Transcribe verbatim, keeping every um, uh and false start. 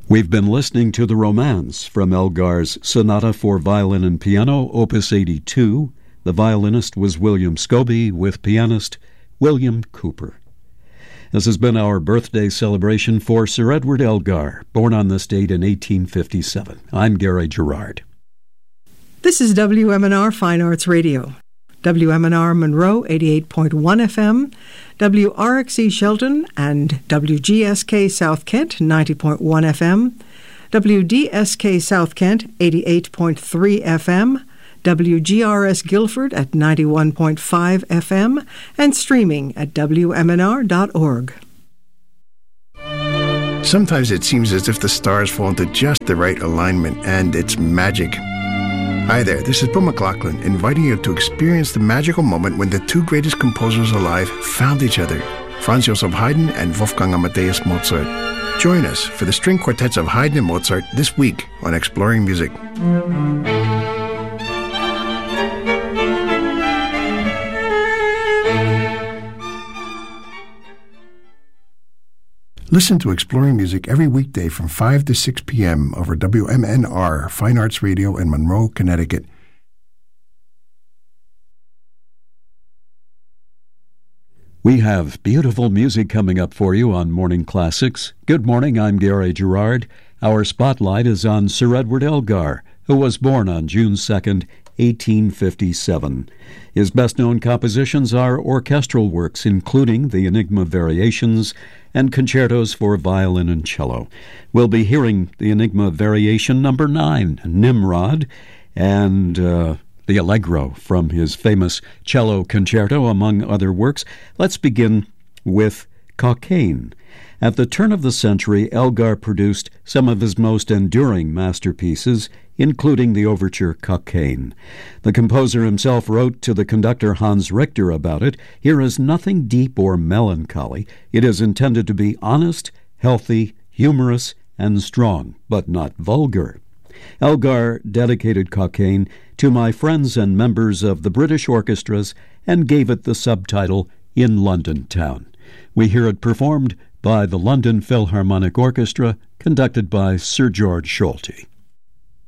We've been listening to The Romance from Elgar's Sonata for Violin and Piano, Opus eighty-two. The violinist was William Scobie with pianist William Cooper. This has been our birthday celebration for Sir Edward Elgar, born on this date in eighteen fifty-seven. I'm Gary Gerard. This is W M N R Fine Arts Radio. W M N R Monroe, eighty-eight point one F M, W R X E Shelton and W G S K South Kent, ninety point one F M, W D S K South Kent, eighty-eight point three F M, W G R S Guilford at ninety-one point five F M, and streaming at W M N R dot org. Sometimes it seems as if the stars fall into just the right alignment, and it's magic. Hi there, this is Bill McLaughlin, inviting you to experience the magical moment when the two greatest composers alive found each other, Franz Joseph Haydn and Wolfgang Amadeus Mozart. Join us for the string quartets of Haydn and Mozart this week on Exploring Music. Listen to Exploring Music every weekday from five to six p.m. over W M N R, Fine Arts Radio in Monroe, Connecticut. We have beautiful music coming up for you on Morning Classics. Good morning, I'm Gary Gerard. Our spotlight is on Sir Edward Elgar, who was born on June second, eighteen fifty-seven. His best-known compositions are orchestral works, including the Enigma Variations and concertos for violin and cello. We'll be hearing the Enigma Variation number nine, Nimrod, and uh, the Allegro from his famous cello concerto, among other works. Let's begin with Cockaigne. At the turn of the century, Elgar produced some of his most enduring masterpieces, including the overture Cockaigne. The composer himself wrote to the conductor Hans Richter about it, "Here is nothing deep or melancholy. It is intended to be honest, healthy, humorous, and strong, but not vulgar." Elgar dedicated Cockaigne to my friends and members of the British orchestras and gave it the subtitle In London Town. We hear it performed by the London Philharmonic Orchestra, conducted by Sir George Solti.